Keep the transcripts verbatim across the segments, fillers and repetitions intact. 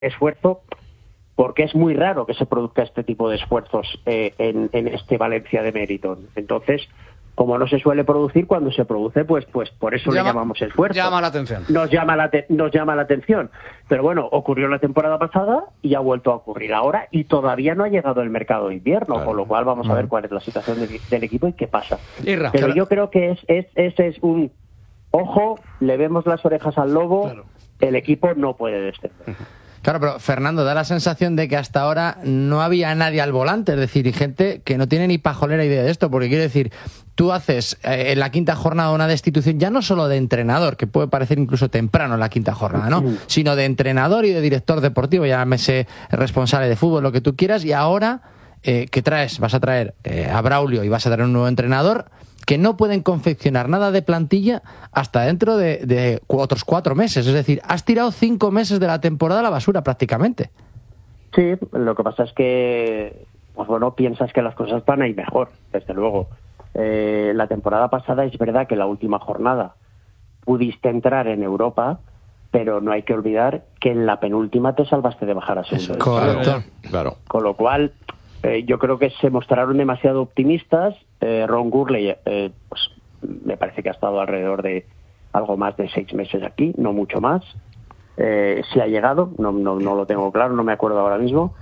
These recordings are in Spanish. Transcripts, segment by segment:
esfuerzo, porque es muy raro que se produzca este tipo de esfuerzos eh, en, en este Valencia de Meriton. Entonces, como no se suele producir, cuando se produce, pues pues por eso llama, le llamamos esfuerzo. Llama la atención. Nos llama la, te, nos llama la atención. Pero bueno, ocurrió la temporada pasada y ha vuelto a ocurrir ahora y todavía no ha llegado el mercado de invierno, claro. Con lo cual vamos a ver cuál es la situación de, del equipo y qué pasa. Irra, Pero claro. yo creo que es, es, ese es un... Ojo, le vemos las orejas al lobo, claro. El equipo no puede descender. Claro, pero Fernando, da la sensación de que hasta ahora no había nadie al volante, es decir, y gente que no tiene ni pajolera idea de esto, porque quiero decir, tú haces eh, en la quinta jornada una destitución ya no solo de entrenador, que puede parecer incluso temprano en la quinta jornada, ¿no? Sino de entrenador y de director deportivo, llámese responsable de fútbol, lo que tú quieras, y ahora, eh, ¿qué traes? Vas a traer eh, a Braulio y vas a traer un nuevo entrenador que no pueden confeccionar nada de plantilla hasta dentro de, de otros cuatro meses. Es decir, has tirado cinco meses de la temporada a la basura prácticamente. Sí, lo que pasa es que, pues bueno, piensas que las cosas van a ir mejor, desde luego. Eh, la temporada pasada es verdad que la última jornada pudiste entrar en Europa, pero no hay que olvidar que en la penúltima te salvaste de bajar a segundo. Correcto. Claro. Con lo cual, eh, yo creo que se mostraron demasiado optimistas. Eh, Ron Gurley, eh, pues me parece que ha estado alrededor de algo más de seis meses aquí, no mucho más. Eh, si ha llegado, no, no, no lo tengo claro, no me acuerdo ahora mismo.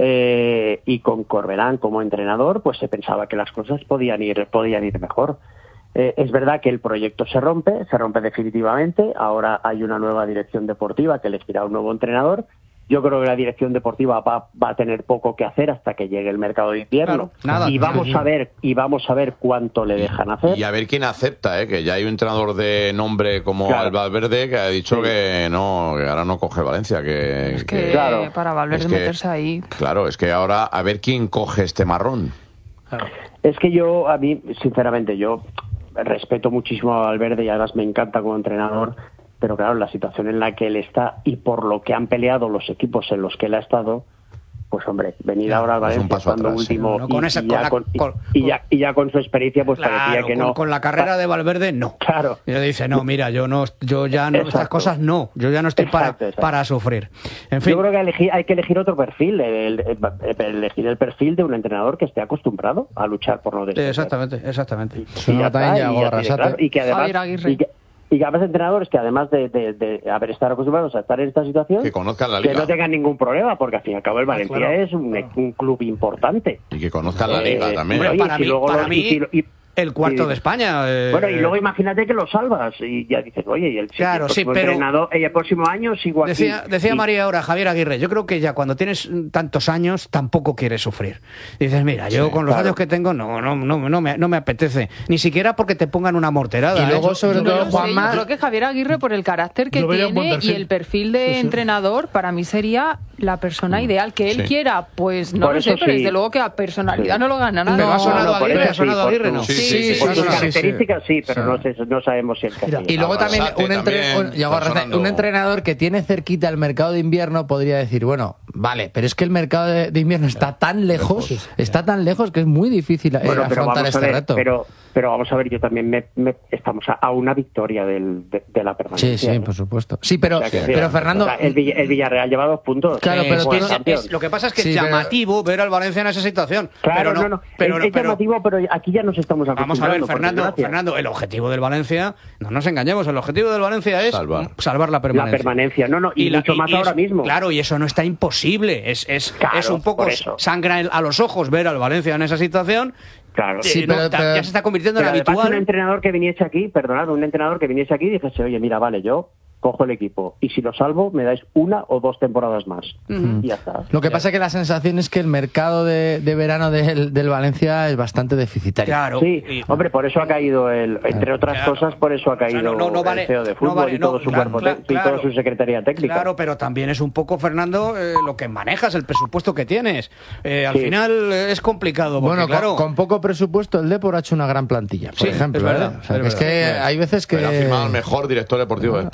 Eh, y con Corberán como entrenador, pues se pensaba que las cosas podían ir, podían ir mejor. Eh, es verdad que el proyecto se rompe, se rompe definitivamente. Ahora hay una nueva dirección deportiva que elegirá un nuevo entrenador. Yo creo que la dirección deportiva va, va a tener poco que hacer hasta que llegue el mercado de invierno. Claro, nada, y vamos a ver y vamos a ver cuánto le dejan hacer. Y a ver quién acepta, ¿eh? Que ya hay un entrenador de nombre como claro. el Valverde que ha dicho sí. que no, que ahora no coge Valencia, que es que, que claro. para Valverde es que, meterse ahí. Claro, es que ahora a ver quién coge este marrón. Claro. Es que yo, a mí, sinceramente, yo respeto muchísimo a Valverde y además me encanta como entrenador. Pero claro, la situación en la que él está y por lo que han peleado los equipos en los que él ha estado, pues hombre, venir ahora al Valencia cuando último no, con y, esa, y, con ya la, con, con, y, y, ya, y ya con su experiencia pues claro, parecía que con, no. Con la carrera de Valverde no. Claro. Y le dice, no, mira, yo no, yo ya no, estas cosas no, yo ya no estoy exacto, para, exacto. para sufrir. En fin. Yo creo que elegir, hay que elegir otro perfil, el, el, el, elegir el perfil de un entrenador que esté acostumbrado a luchar por no descender. Exactamente, exactamente. Y, y, ya está, y, ya tiene, claro, y que además y que, y que a veces entrenadores que además de, de, de haber estado acostumbrados a estar en esta situación, que conozcan la liga, que no tengan ningún problema, porque al fin y al cabo el Valencia ah, claro, es un, claro. un club importante. Y que conozcan la liga eh, también. Bueno, para, mí, para lo, mí, y, y, el cuarto sí. de España. Eh... Bueno, y luego imagínate que lo salvas y ya dices, oye, y el, claro, el, sí, pero entrenador, el próximo año sigo aquí. Decía, decía y... María ahora, Javier Aguirre, yo creo que ya cuando tienes tantos años tampoco quieres sufrir. Dices, mira, yo sí, con los claro. años que tengo no no no no me, no me apetece, ni siquiera porque te pongan una morterada. Y luego, ¿eh? sobre todo, Juanma... Yo creo que Javier Aguirre, por el carácter que tiene y el perfil de sí, sí. entrenador, para mí sería la persona ideal. Que él sí. quiera, pues no por lo sé, sí. pero desde luego que a personalidad sí. no lo gana nada. No, ha sonado no, Aguirre, ha sonado sí, Aguirre, ¿no? Sí, sí, sí, sí, por sí, sus sí, características sí, pero no, sé, no sabemos si es que Y luego también, un, entre, también un, sonando... un entrenador que tiene cerquita el mercado de invierno podría decir, bueno, vale, pero es que el mercado de, de invierno está tan lejos, lejos, está tan lejos que es muy difícil eh, bueno, afrontar este ver, reto. Pero, pero vamos a ver, yo también me, me, estamos a, a una victoria del, de, de la permanencia. Sí, sí, ¿eh? Por supuesto. Sí, pero, o sea, que, pero Fernando... O sea, el, el Villarreal lleva dos puntos. Claro, pero es, es, es, lo que pasa es que sí, es llamativo pero... ver al Valencia en esa situación. Claro, pero no, no, no. Pero, es, es llamativo, pero aquí ya nos estamos acostumbrando. Vamos a ver, Fernando, Fernando, el objetivo del Valencia, no nos engañemos, el objetivo del Valencia es salvar, salvar la permanencia. La permanencia, no, no, y, y mucho la, más y ahora es, mismo. Claro, y eso no está imposible. Es, es, claro, es un poco sangra a los ojos ver al Valencia en esa situación. Claro, sí, no, pero, pero, ya se está convirtiendo en habitual. Un entrenador que viniese aquí, perdonad, un entrenador que viniese aquí y dijese, oye, mira, vale, yo cojo el equipo y si lo salvo me dais una o dos temporadas más. Uh-huh. Y ya está. Lo que ya. pasa es que la sensación es que el mercado de, de verano del, del Valencia es bastante deficitario. Claro. Sí, y, hombre, por eso ha caído el, entre otras claro. cosas, por eso ha caído o sea, no, no, no vale, el C E O de fútbol no vale, y todo no, su claro, cuerpo claro, y toda su secretaría técnica. Claro, pero también es un poco, Fernando, eh, lo que manejas, el presupuesto que tienes. Eh, al sí. final eh, es complicado. Porque, bueno, claro, con, con poco presupuesto el Depor ha hecho una gran plantilla, por sí, ejemplo. Es verdad, ¿eh? O sea, es que es que hay veces que... Pero ha firmado el mejor director deportivo de España. ¿eh?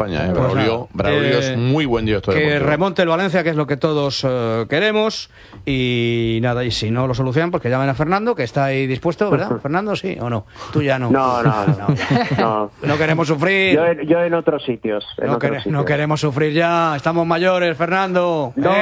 Braulio, pues Braulio eh, es muy buen director que deportivo. remonte el Valencia, que es lo que todos uh, queremos. Y nada, y si no lo solucionan, pues que llamen a Fernando, que está ahí dispuesto, ¿verdad? Fernando, ¿sí o no? Tú ya no. No, no, no. No, no. no queremos sufrir. Yo en, yo en otros sitios. En no, otros quere, sitios. no queremos sufrir ya. Estamos mayores, Fernando. No. ¿eh?